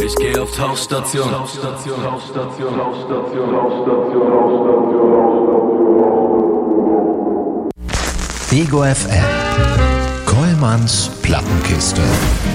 Ich geh auf Tauchstation. Ego FM. Kollmanns Plattenkiste.